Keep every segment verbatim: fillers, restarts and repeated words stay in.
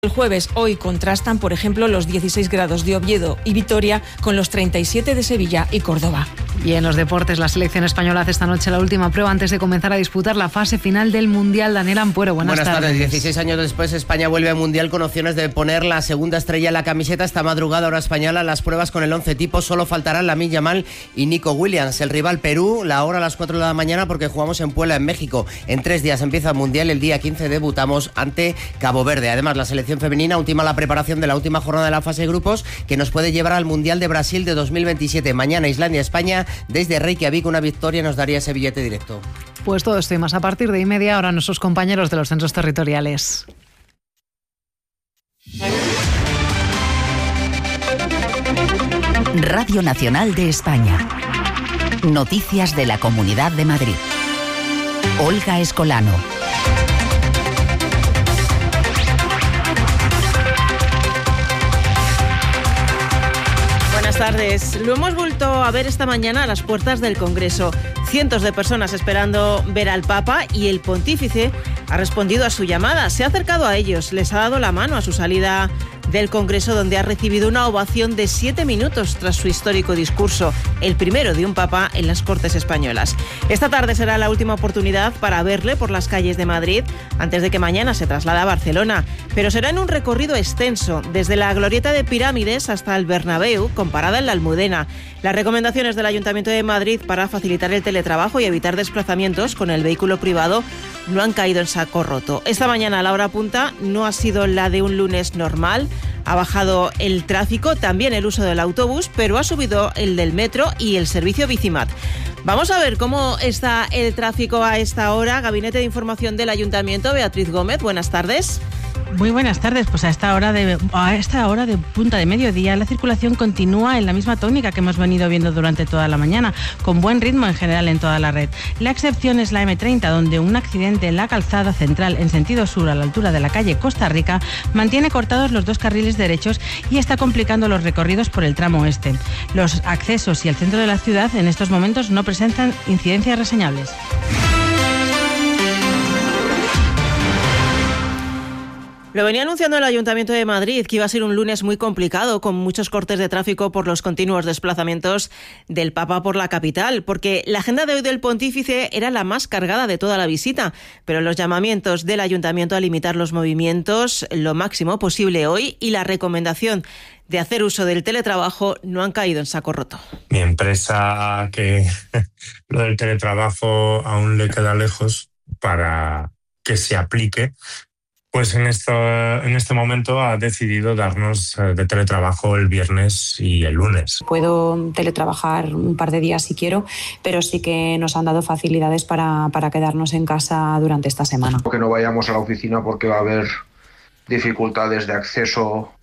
El jueves, hoy, contrastan, por ejemplo, los dieciséis grados de Oviedo y Vitoria con los treinta y siete de Sevilla y Córdoba. Y en los deportes, la selección española hace esta noche la última prueba antes de comenzar a disputar la fase final del Mundial. Daniel Ampuero, buenas, buenas tardes. tardes. dieciséis años después, España vuelve al Mundial con opciones de poner la segunda estrella en la camiseta. Esta madrugada, hora española, las pruebas con el once tipo. Solo faltarán Lamine Yamal y Nico Williams. El rival Perú, la hora a las cuatro de la mañana, porque jugamos en Puebla, en México. En tres días empieza el Mundial. El día quince debutamos ante Cabo Verde. Además, la selección femenina ultima la preparación de la última jornada de la fase de grupos, que nos puede llevar al Mundial de Brasil de dos mil veintisiete. Mañana Islandia-España, desde Reykjavik, una victoria nos daría ese billete directo. Pues todo esto y más a partir de y media hora nuestros compañeros de los centros territoriales. Radio Nacional de España. Noticias de la Comunidad de Madrid. Olga Escolano. Buenas tardes. Lo hemos vuelto a ver esta mañana a las puertas del Congreso. Cientos de personas esperando ver al Papa y el pontífice ha respondido a su llamada. Se ha acercado a ellos, les ha dado la mano a su salida del Congreso, donde ha recibido una ovación de siete minutos tras su histórico discurso, el primero de un papa en las Cortes españolas. Esta tarde será la última oportunidad para verle por las calles de Madrid, antes de que mañana se traslade a Barcelona. Pero será en un recorrido extenso, desde la Glorieta de Pirámides hasta el Bernabéu, con parada en la Almudena. Las recomendaciones del Ayuntamiento de Madrid para facilitar el teletrabajo y evitar desplazamientos con el vehículo privado no han caído en saco roto. Esta mañana la hora punta no ha sido la de un lunes normal. Ha bajado el tráfico, también el uso del autobús, pero ha subido el del metro y el servicio Bicimat. Vamos a ver cómo está el tráfico a esta hora. Gabinete de Información del Ayuntamiento, Beatriz Gómez, buenas tardes. Muy buenas tardes. Pues a esta hora de a esta hora de punta de mediodía la circulación continúa en la misma tónica que hemos venido viendo durante toda la mañana, con buen ritmo en general en toda la red. La excepción es la eme treinta, donde un accidente en la calzada central en sentido sur a la altura de la calle Costa Rica mantiene cortados los dos carriles derechos y está complicando los recorridos por el tramo este. Los accesos y el centro de la ciudad en estos momentos no presentan incidencias reseñables. Lo venía anunciando el Ayuntamiento de Madrid, que iba a ser un lunes muy complicado, con muchos cortes de tráfico por los continuos desplazamientos del Papa por la capital, porque la agenda de hoy del pontífice era la más cargada de toda la visita, pero los llamamientos del Ayuntamiento a limitar los movimientos lo máximo posible hoy y la recomendación de hacer uso del teletrabajo no han caído en saco roto. Mi empresa, que lo del teletrabajo aún le queda lejos para que se aplique, pues en, esto, en este momento ha decidido darnos de teletrabajo el viernes y el lunes. Puedo teletrabajar un par de días si quiero, pero sí que nos han dado facilidades para, para quedarnos en casa durante esta semana. Que no vayamos a la oficina porque va a haber dificultades de acceso.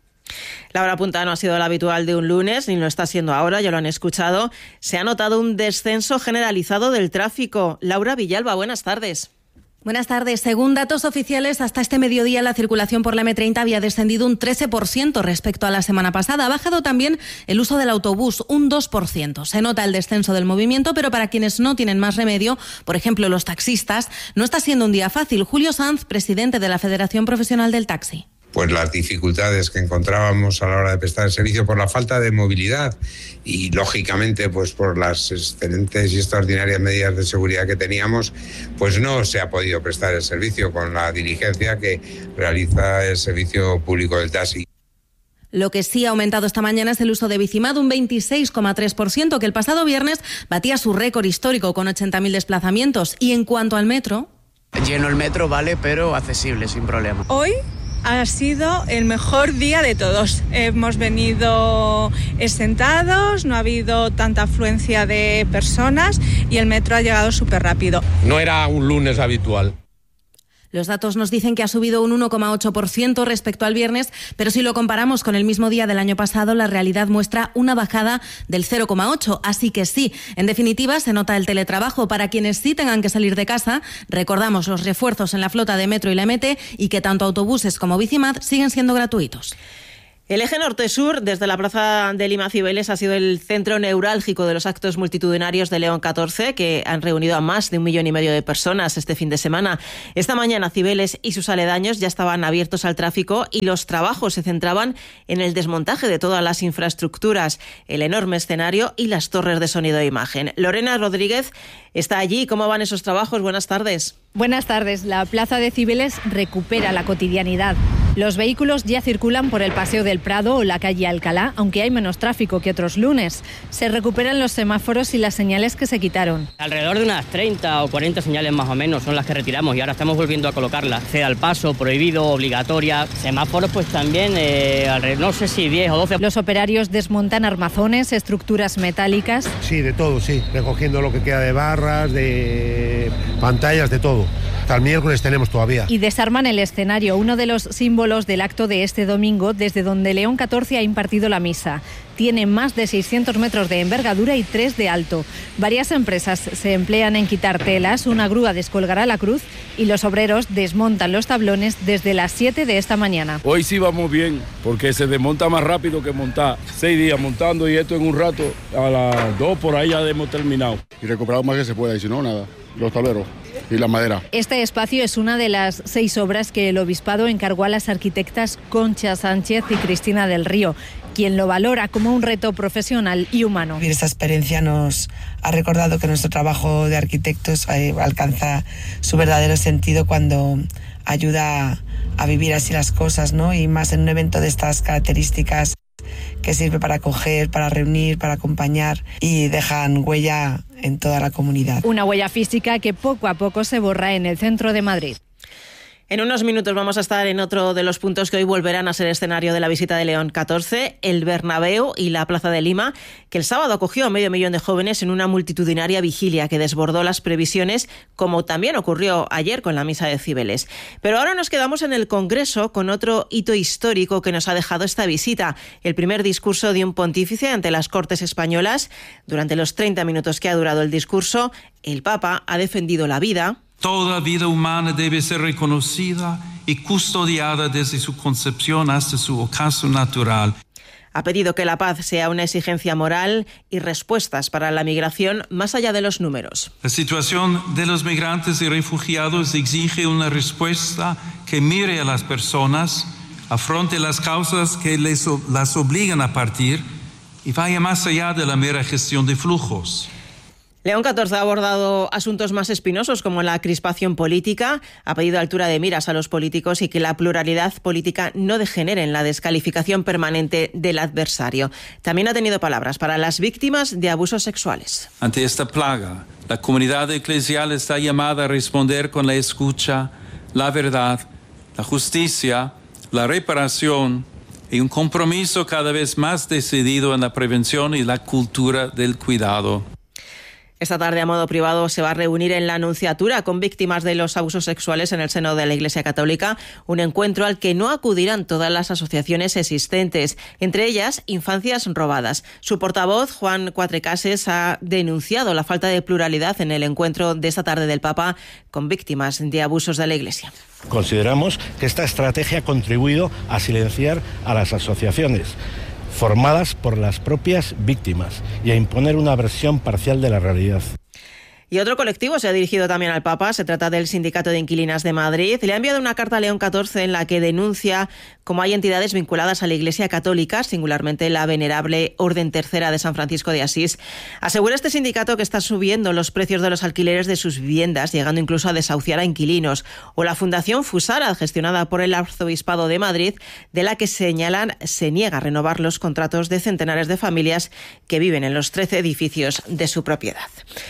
La hora punta no ha sido la habitual de un lunes, ni lo está siendo ahora, ya lo han escuchado. Se ha notado un descenso generalizado del tráfico. Laura Villalba, buenas tardes. Buenas tardes. Según datos oficiales, hasta este mediodía la circulación por la eme treinta había descendido un trece por ciento respecto a la semana pasada. Ha bajado también el uso del autobús, un dos por ciento. Se nota el descenso del movimiento, pero para quienes no tienen más remedio, por ejemplo los taxistas, no está siendo un día fácil. Julio Sanz, presidente de la Federación Profesional del Taxi. Pues las dificultades que encontrábamos a la hora de prestar el servicio por la falta de movilidad y, lógicamente, pues por las excelentes y extraordinarias medidas de seguridad que teníamos, pues no se ha podido prestar el servicio con la diligencia que realiza el servicio público del taxi. Lo que sí ha aumentado esta mañana es el uso de Bicimat, un veintiséis coma tres por ciento, que el pasado viernes batía su récord histórico con ochenta mil desplazamientos. Y en cuanto al metro... Lleno el metro, vale, pero accesible, sin problema. Hoy ha sido el mejor día de todos. Hemos venido sentados, no ha habido tanta afluencia de personas y el metro ha llegado súper rápido. No era un lunes habitual. Los datos nos dicen que ha subido un uno coma ocho por ciento respecto al viernes, pero si lo comparamos con el mismo día del año pasado, la realidad muestra una bajada del cero coma ocho. Así que sí, en definitiva, se nota el teletrabajo. Para quienes sí tengan que salir de casa, recordamos los refuerzos en la flota de Metro y la eme te y que tanto autobuses como Bicimat siguen siendo gratuitos. El eje norte-sur, desde la plaza de Lima Cibeles, ha sido el centro neurálgico de los actos multitudinarios de León catorce, que han reunido a más de un millón y medio de personas este fin de semana. Esta mañana Cibeles y sus aledaños ya estaban abiertos al tráfico y los trabajos se centraban en el desmontaje de todas las infraestructuras, el enorme escenario y las torres de sonido e imagen. Lorena Rodríguez está allí. ¿Cómo van esos trabajos? Buenas tardes. Buenas tardes. La plaza de Cibeles recupera la cotidianidad. Los vehículos ya circulan por el Paseo del Prado o la calle Alcalá, aunque hay menos tráfico que otros lunes. Se recuperan los semáforos y las señales que se quitaron. Alrededor de unas treinta o cuarenta señales más o menos son las que retiramos y ahora estamos volviendo a colocarlas. Ceda al paso, prohibido, obligatoria. Semáforos pues también, eh, alrededor, no sé si diez o doce. Los operarios desmontan armazones, estructuras metálicas. Sí, de todo, sí. Recogiendo lo que queda de barras, de pantallas, de todo. Hasta el miércoles tenemos todavía. Y desarman el escenario, uno de los símbolos del acto de este domingo, desde donde León catorce ha impartido la misa. Tiene más de seiscientos metros de envergadura y tres de alto. Varias empresas se emplean en quitar telas, una grúa descolgará la cruz y los obreros desmontan los tablones desde las siete de esta mañana. Hoy sí vamos bien, porque se desmonta más rápido que montar. Seis días montando y esto en un rato, a las dos por ahí ya hemos terminado. Y recuperado más que se pueda, y si no, nada, los tableros y la madera. Este espacio es una de las seis obras que el Obispado encargó a las arquitectas Concha Sánchez y Cristina del Río, quien lo valora como un reto profesional y humano. Esta experiencia nos ha recordado que nuestro trabajo de arquitectos alcanza su verdadero sentido cuando ayuda a vivir así las cosas, ¿no? Y más en un evento de estas características que sirve para acoger, para reunir, para acompañar y dejan huella en toda la comunidad. Una huella física que poco a poco se borra en el centro de Madrid. En unos minutos vamos a estar en otro de los puntos que hoy volverán a ser escenario de la visita de León catorce, el Bernabéu y la Plaza de Lima, que el sábado acogió a medio millón de jóvenes en una multitudinaria vigilia que desbordó las previsiones, como también ocurrió ayer con la misa de Cibeles. Pero ahora nos quedamos en el Congreso con otro hito histórico que nos ha dejado esta visita, el primer discurso de un pontífice ante las Cortes españolas. Durante los treinta minutos que ha durado el discurso, el Papa ha defendido la vida. Toda vida humana debe ser reconocida y custodiada desde su concepción hasta su ocaso natural. Ha pedido que la paz sea una exigencia moral y respuestas para la migración más allá de los números. La situación de los migrantes y refugiados exige una respuesta que mire a las personas, afronte las causas que les, las obligan a partir y vaya más allá de la mera gestión de flujos. León catorce ha abordado asuntos más espinosos como la crispación política, ha pedido altura de miras a los políticos y que la pluralidad política no degenere en la descalificación permanente del adversario. También ha tenido palabras para las víctimas de abusos sexuales. Ante esta plaga, la comunidad eclesial está llamada a responder con la escucha, la verdad, la justicia, la reparación y un compromiso cada vez más decidido en la prevención y la cultura del cuidado. Esta tarde, a modo privado, se va a reunir en la Nunciatura con víctimas de los abusos sexuales en el seno de la Iglesia Católica, un encuentro al que no acudirán todas las asociaciones existentes, entre ellas Infancias Robadas. Su portavoz, Juan Cuatrecases, ha denunciado la falta de pluralidad en el encuentro de esta tarde del Papa con víctimas de abusos de la Iglesia. Consideramos que esta estrategia ha contribuido a silenciar a las asociaciones formadas por las propias víctimas y a imponer una versión parcial de la realidad. Y otro colectivo se ha dirigido también al Papa. Se trata del Sindicato de Inquilinas de Madrid. Le ha enviado una carta a León catorce en la que denuncia cómo hay entidades vinculadas a la Iglesia Católica, singularmente la Venerable Orden Tercera de San Francisco de Asís. Asegura este sindicato que está subiendo los precios de los alquileres de sus viviendas, llegando incluso a desahuciar a inquilinos. O la Fundación Fusara, gestionada por el Arzobispado de Madrid, de la que señalan se niega a renovar los contratos de centenares de familias que viven en los trece edificios de su propiedad.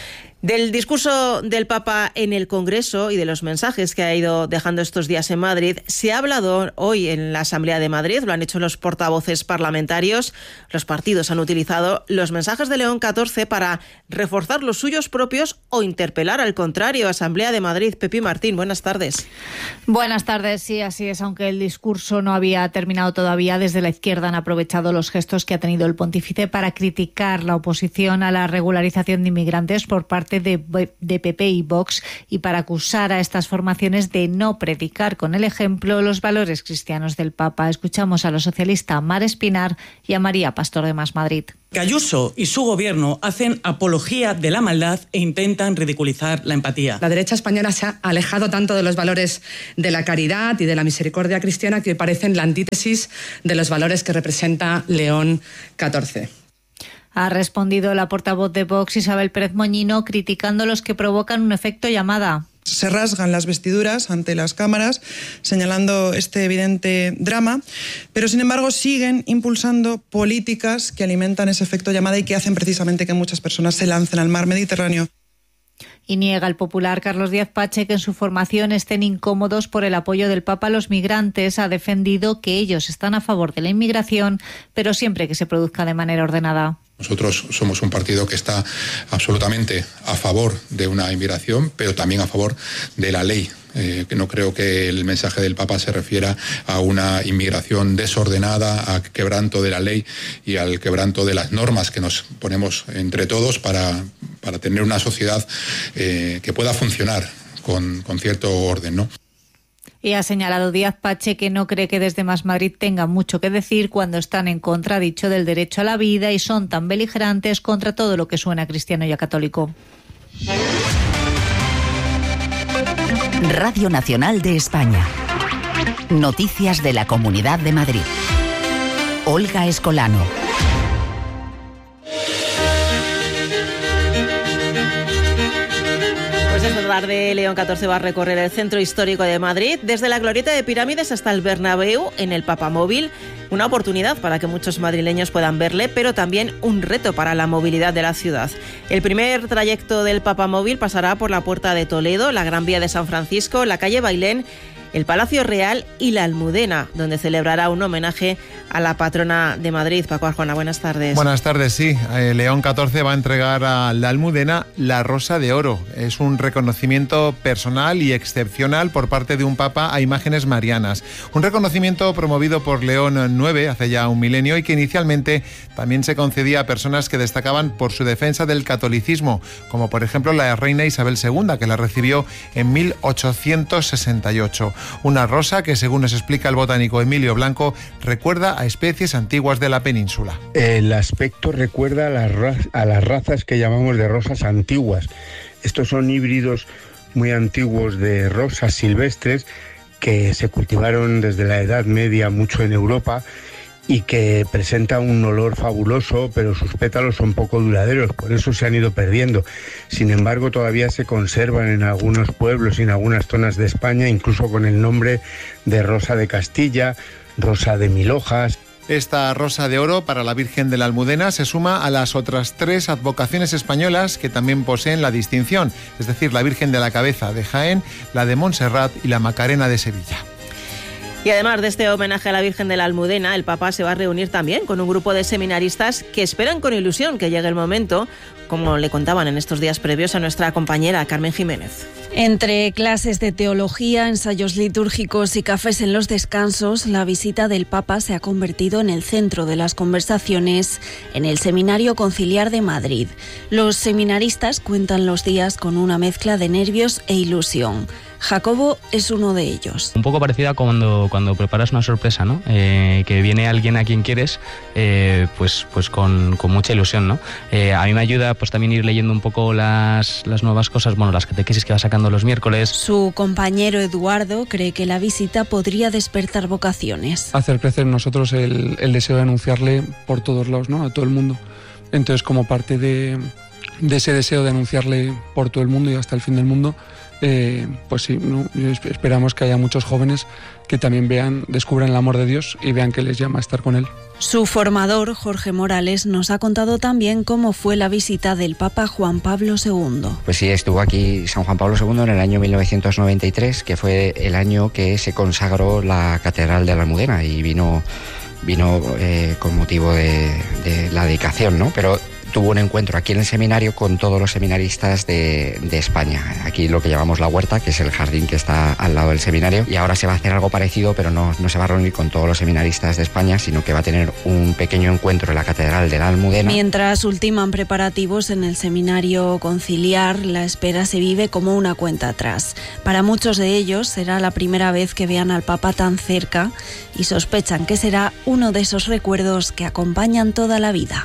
Del discurso del Papa en el Congreso y de los mensajes que ha ido dejando estos días en Madrid, se ha hablado hoy en la Asamblea de Madrid, lo han hecho los portavoces parlamentarios. Los partidos han utilizado los mensajes de León catorce para reforzar los suyos propios o interpelar al contrario. Asamblea de Madrid, Pepi Martín, buenas tardes. Buenas tardes, sí, así es, aunque el discurso no había terminado todavía, desde la izquierda han aprovechado los gestos que ha tenido el pontífice para criticar la oposición a la regularización de inmigrantes por parte parte de, de P P y Vox y para acusar a estas formaciones de no predicar con el ejemplo los valores cristianos del Papa. Escuchamos a los socialistas Mar Espinar y a María Pastor de Más Madrid. Que Ayuso y su gobierno hacen apología de la maldad e intentan ridiculizar la empatía. La derecha española se ha alejado tanto de los valores de la caridad y de la misericordia cristiana que parecen la antítesis de los valores que representa León catorce. Ha respondido la portavoz de Vox, Isabel Pérez Moñino, criticando los que provocan un efecto llamada. Se rasgan las vestiduras ante las cámaras, señalando este evidente drama, pero sin embargo siguen impulsando políticas que alimentan ese efecto llamada y que hacen precisamente que muchas personas se lancen al mar Mediterráneo. Y niega el popular Carlos Díaz Pache que en su formación estén incómodos por el apoyo del Papa a los migrantes. Ha defendido que ellos están a favor de la inmigración, pero siempre que se produzca de manera ordenada. Nosotros somos un partido que está absolutamente a favor de una inmigración, pero también a favor de la ley. Eh, que no creo que el mensaje del Papa se refiera a una inmigración desordenada, a quebranto de la ley y al quebranto de las normas que nos ponemos entre todos para, para tener una sociedad eh, que pueda funcionar con, con cierto orden, ¿no? Y ha señalado Díaz Pache que no cree que desde Más Madrid tengan mucho que decir cuando están en contra, dicho, del derecho a la vida y son tan beligerantes contra todo lo que suena cristiano y a católico. Radio Nacional de España. Noticias de la Comunidad de Madrid. Olga Escolano. Esta tarde León catorce va a recorrer el centro histórico de Madrid, desde la Glorieta de Pirámides hasta el Bernabéu en el Papamóvil. Una oportunidad para que muchos madrileños puedan verle, pero también un reto para la movilidad de la ciudad. El primer trayecto del Papamóvil pasará por la Puerta de Toledo, la Gran Vía de San Francisco, la calle Bailén, el Palacio Real y la Almudena, donde celebrará un homenaje a la patrona de Madrid. Paco Arjona, buenas tardes. Buenas tardes, sí. Eh, León catorce va a entregar a la Almudena la Rosa de Oro. Es un reconocimiento personal y excepcional por parte de un papa a imágenes marianas. Un reconocimiento promovido por León nueve hace ya un milenio y que inicialmente también se concedía a personas que destacaban por su defensa del catolicismo, como por ejemplo la reina Isabel segunda, que la recibió en mil ochocientos sesenta y ocho. Una rosa que, según nos explica el botánico Emilio Blanco, recuerda a especies antiguas de la península. El aspecto recuerda a las, raz- a las razas que llamamos de rosas antiguas. Estos son híbridos muy antiguos de rosas silvestres que se cultivaron desde la Edad Media mucho en Europa y que presenta un olor fabuloso, pero sus pétalos son poco duraderos, por eso se han ido perdiendo. Sin embargo, todavía se conservan en algunos pueblos y en algunas zonas de España, incluso con el nombre de rosa de Castilla, rosa de mil hojas. Esta Rosa de Oro para la Virgen de la Almudena se suma a las otras tres advocaciones españolas que también poseen la distinción, es decir, la Virgen de la Cabeza de Jaén, la de Montserrat y la Macarena de Sevilla. Y además de este homenaje a la Virgen de la Almudena, el Papa se va a reunir también con un grupo de seminaristas que esperan con ilusión que llegue el momento, como le contaban en estos días previos a nuestra compañera Carmen Jiménez. Entre clases de teología, ensayos litúrgicos y cafés en los descansos, la visita del Papa se ha convertido en el centro de las conversaciones en el Seminario Conciliar de Madrid. Los seminaristas cuentan los días con una mezcla de nervios e ilusión. Jacobo es uno de ellos. Un poco parecida cuando, cuando preparas una sorpresa, ¿no? Eh, que viene alguien a quien quieres, eh, pues, pues con, con mucha ilusión, ¿no? Eh, a mí me ayuda pues también ir leyendo un poco las, las nuevas cosas, bueno, las catequesis que va sacando los miércoles. Su compañero Eduardo cree que la visita podría despertar vocaciones. Hacer crecer en nosotros el, el deseo de anunciarle por todos lados, ¿no? A todo el mundo. Entonces, como parte de, de ese deseo de anunciarle por todo el mundo y hasta el fin del mundo, Eh, pues sí, ¿no? Esperamos que haya muchos jóvenes que también vean, descubran el amor de Dios y vean que les llama a estar con Él. Su formador, Jorge Morales, nos ha contado también cómo fue la visita del Papa Juan Pablo segundo. Pues sí, estuvo aquí San Juan Pablo segundo en el año mil novecientos noventa y tres, que fue el año que se consagró la Catedral de la Almudena y vino, vino eh, con motivo de, de la dedicación, ¿no? Pero tuvo un encuentro aquí en el seminario con todos los seminaristas de, de España. Aquí lo que llamamos la huerta, que es el jardín que está al lado del seminario, y ahora se va a hacer algo parecido, pero no, no se va a reunir con todos los seminaristas de España, sino que va a tener un pequeño encuentro en la Catedral de la Almudena. Mientras ultiman preparativos en el seminario conciliar, la espera se vive como una cuenta atrás. Para muchos de ellos será la primera vez que vean al Papa tan cerca y sospechan que será uno de esos recuerdos que acompañan toda la vida.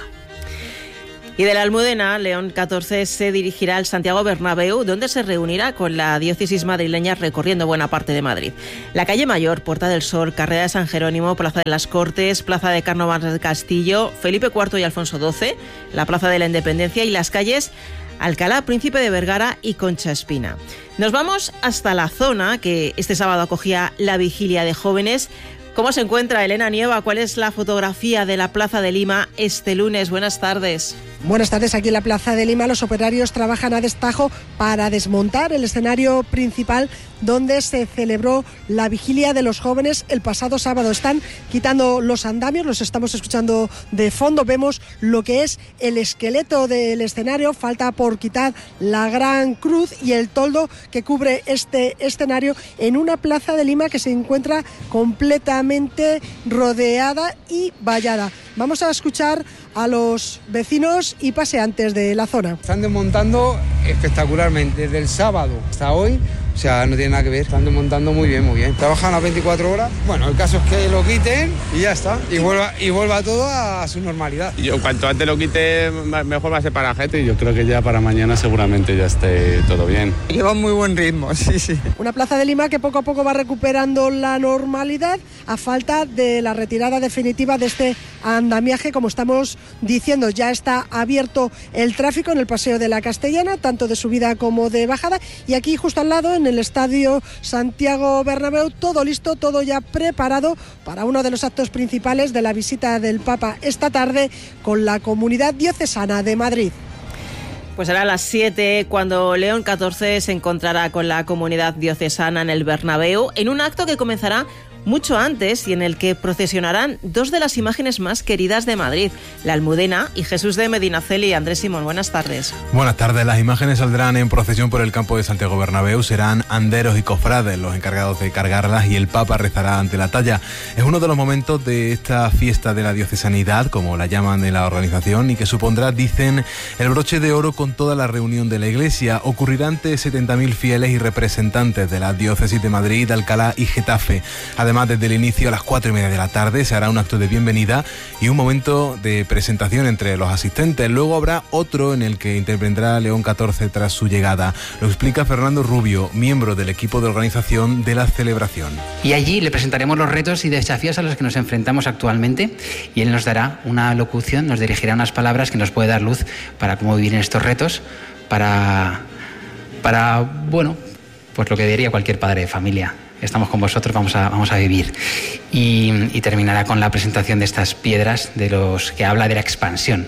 Y de la Almudena, León catorce se dirigirá al Santiago Bernabéu, donde se reunirá con la diócesis madrileña recorriendo buena parte de Madrid. La calle Mayor, Puerta del Sol, Carrera de San Jerónimo, Plaza de las Cortes, Plaza de Cánovas del Castillo, Felipe cuarto y Alfonso doce, la Plaza de la Independencia y las calles Alcalá, Príncipe de Vergara y Concha Espina. Nos vamos hasta la zona que este sábado acogía la vigilia de jóvenes. ¿Cómo se encuentra Elena Nieva? ¿Cuál es la fotografía de la Plaza de Lima este lunes? Buenas tardes. Buenas tardes. Aquí en la Plaza de Lima los operarios trabajan a destajo para desmontar el escenario principal donde se celebró la vigilia de los jóvenes el pasado sábado. Están quitando los andamios, los estamos escuchando de fondo. Vemos lo que es el esqueleto del escenario. Falta por quitar la gran cruz y el toldo que cubre este escenario en una Plaza de Lima que se encuentra completamente rodeada y vallada. Vamos a escuchar a los vecinos y paseantes de la zona. Están desmontando espectacularmente desde el sábado hasta hoy. O sea, no tiene nada que ver, están desmontando muy bien, muy bien. Trabajan a veinticuatro horas. Bueno, el caso es que lo quiten y ya está. Y vuelva, y vuelva todo a su normalidad. Yo cuanto antes lo quite, mejor va a ser para la gente. Y yo creo que ya para mañana seguramente ya esté todo bien. Lleva muy buen ritmo, sí, sí. Una Plaza de Lima que poco a poco va recuperando la normalidad a falta de la retirada definitiva de este andamiaje. Como estamos diciendo, ya está abierto el tráfico en el Paseo de la Castellana, tanto de subida como de bajada. Y aquí justo al lado, en el Estadio Santiago Bernabéu, todo listo, todo ya preparado para uno de los actos principales de la visita del Papa esta tarde con la Comunidad Diocesana de Madrid. Pues será a las siete cuando León catorce se encontrará con la Comunidad Diocesana en el Bernabéu, en un acto que comenzará mucho antes y en el que procesionarán dos de las imágenes más queridas de Madrid, la Almudena y Jesús de Medinaceli. Andrés Simón, buenas tardes. Buenas tardes. Las imágenes saldrán en procesión por el campo de Santiago Bernabéu. Serán anderos y cofrades los encargados de cargarlas y el Papa rezará ante la talla. Es uno de los momentos de esta fiesta de la diocesanidad, como la llaman en la organización, y que supondrá, dicen, el broche de oro con toda la reunión de la Iglesia. Ocurrirá ante setenta mil fieles y representantes de las diócesis de Madrid, Alcalá y Getafe. Además, desde el inicio a las cuatro y media de la tarde se hará un acto de bienvenida y un momento de presentación entre los asistentes. Luego habrá otro en el que intervendrá León catorce tras su llegada. Lo explica Fernando Rubio, miembro del equipo de organización de la celebración. Y allí le presentaremos los retos y desafíos a los que nos enfrentamos actualmente y él nos dará una locución, nos dirigirá unas palabras que nos puede dar luz para cómo vivir en estos retos, para, para bueno, pues lo que diría cualquier padre de familia. Estamos con vosotros, vamos a, vamos a vivir. Y, y terminará con la presentación de estas piedras, de los que habla de la expansión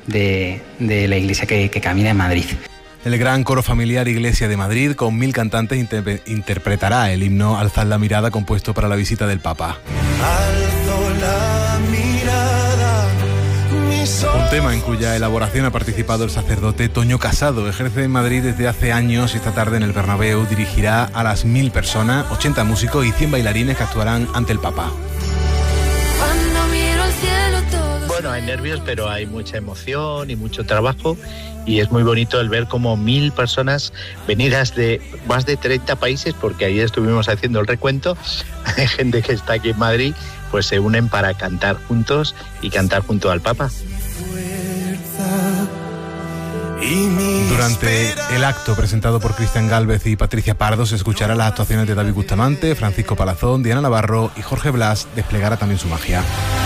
de, de la iglesia que, que camina en Madrid. El gran coro familiar Iglesia de Madrid, con mil cantantes, inter- interpretará el himno Alzad la mirada, compuesto para la visita del Papa. Alzo la mirada, mis ojos. Un tema en cuya elaboración ha participado el sacerdote Toño Casado. Ejerce en Madrid desde hace años y esta tarde en el Bernabéu dirigirá a las mil personas, ochenta músicos y cien bailarines que actuarán ante el Papa. Cuando miro al cielo todo. Bueno, hay nervios, pero hay mucha emoción y mucho trabajo. Y es muy bonito el ver como mil personas venidas de más de treinta países, porque ayer estuvimos haciendo el recuento, hay gente que está aquí en Madrid, pues se unen para cantar juntos y cantar junto al Papa. Durante el acto presentado por Cristian Gálvez y Patricia Pardo se escucharán las actuaciones de David Bustamante, Francisco Palazón, Diana Navarro y Jorge Blas. Desplegará también su magia.